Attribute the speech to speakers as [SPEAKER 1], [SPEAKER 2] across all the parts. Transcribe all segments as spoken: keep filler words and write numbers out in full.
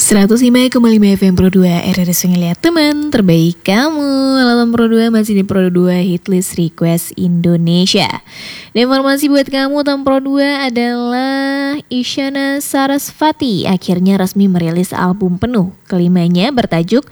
[SPEAKER 1] seratus lima koma lima F M Pro dua R R S Ngeliat teman terbaik kamu. Alam Pro dua masih di Pro dua Hitlist Request Indonesia. Dan informasi buat kamu Tam Pro dua adalah Isyana Sarasvati akhirnya resmi merilis album penuh kelimanya bertajuk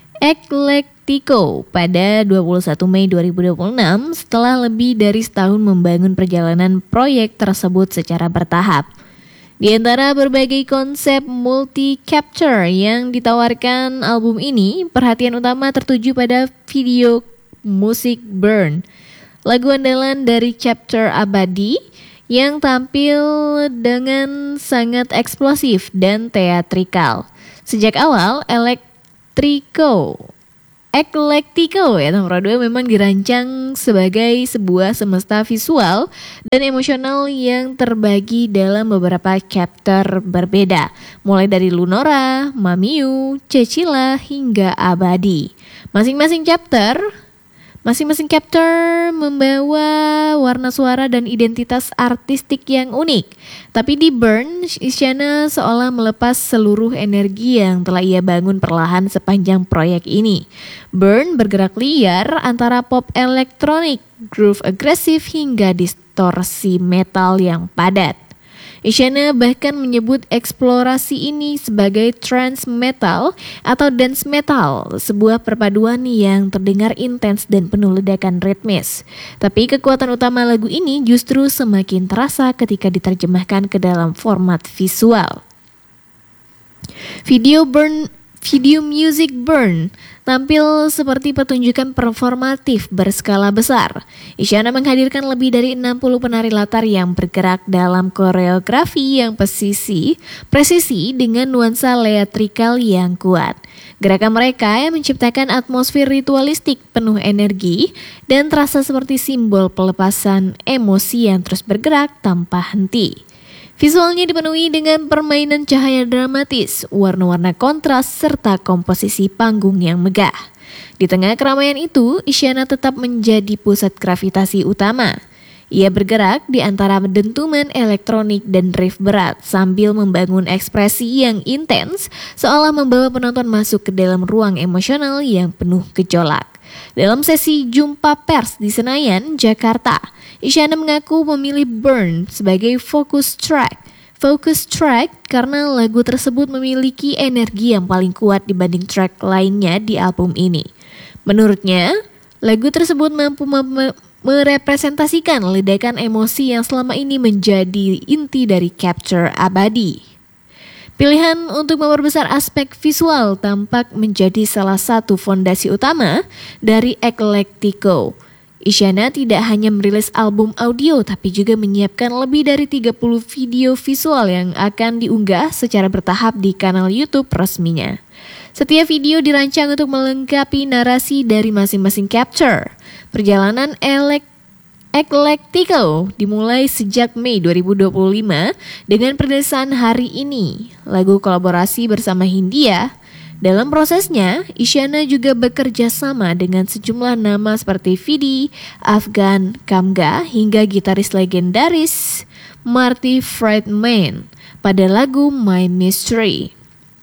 [SPEAKER 1] Eclectico pada dua puluh satu Mei dua ribu dua puluh enam setelah lebih dari setahun membangun perjalanan proyek tersebut secara bertahap. Di antara berbagai konsep multi-capture yang ditawarkan album ini, perhatian utama tertuju pada video musik Burn, lagu andalan dari Chapter Abadi yang tampil dengan sangat eksplosif dan teatrikal. Sejak awal, Eclectico Eclectico ya nomor dua memang dirancang sebagai sebuah semesta visual dan emosional yang terbagi dalam beberapa chapter berbeda, mulai dari Lunora, Mamiu, Cecila hingga Abadi. Masing-masing chapter Masing-masing chapter membawa warna suara dan identitas artistik yang unik. Tapi di Burn, Isyana seolah melepas seluruh energi yang telah ia bangun perlahan sepanjang proyek ini. Burn bergerak liar antara pop elektronik, groove agresif hingga distorsi metal yang padat. Isyana bahkan menyebut eksplorasi ini sebagai trance metal atau dance metal, sebuah perpaduan yang terdengar intens dan penuh ledakan ritmis. Tapi kekuatan utama lagu ini justru semakin terasa ketika diterjemahkan ke dalam format visual. Video Burn Video Music Burn tampil seperti pertunjukan performatif berskala besar. Isyana menghadirkan lebih dari enam puluh penari latar yang bergerak dalam koreografi yang presisi, presisi dengan nuansa teatrikal yang kuat. Gerakan mereka yang menciptakan atmosfer ritualistik penuh energi dan terasa seperti simbol pelepasan emosi yang terus bergerak tanpa henti. Visualnya dipenuhi dengan permainan cahaya dramatis, warna-warna kontras, serta komposisi panggung yang megah. Di tengah keramaian itu, Isyana tetap menjadi pusat gravitasi utama. Ia bergerak di antara dentuman elektronik dan riff berat sambil membangun ekspresi yang intens, seolah membawa penonton masuk ke dalam ruang emosional yang penuh gejolak. Dalam sesi jumpa pers di Senayan, Jakarta, Isyana mengaku memilih Burn sebagai focus track. Focus track karena lagu tersebut memiliki energi yang paling kuat dibanding track lainnya di album ini. Menurutnya, lagu tersebut mampu mem- merepresentasikan ledakan emosi yang selama ini menjadi inti dari Chapter Abadi. Pilihan untuk memperbesar aspek visual tampak menjadi salah satu fondasi utama dari Eclectico. Isyana tidak hanya merilis album audio tapi juga menyiapkan lebih dari tiga puluh video visual yang akan diunggah secara bertahap di kanal YouTube resminya. Setiap video dirancang untuk melengkapi narasi dari masing-masing chapter. Perjalanan Elek Eclectico dimulai sejak Mei dua ribu dua puluh lima dengan perdesaan Hari Ini, lagu kolaborasi bersama Hindia. Dalam prosesnya, Isyana juga bekerja sama dengan sejumlah nama seperti Vidi, Afgan, Kamga, hingga gitaris legendaris Marty Friedman pada lagu My Mystery.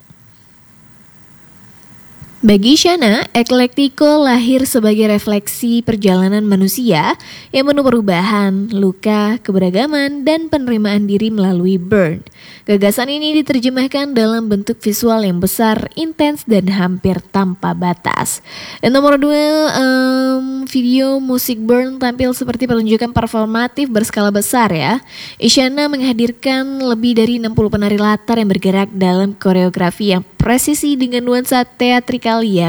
[SPEAKER 1] Bagi Isyana, Eclectico lahir sebagai refleksi perjalanan manusia yang penuh perubahan, luka, keberagaman, dan penerimaan diri melalui Burn. Gagasan ini diterjemahkan dalam bentuk visual yang besar, intens, dan hampir tanpa batas. Dan nomor dua, um, video musik Burn tampil seperti pertunjukan performatif berskala besar ya. Isyana menghadirkan lebih dari enam puluh penari latar yang bergerak dalam koreografi yang presisi dengan nuansa teatrikal yang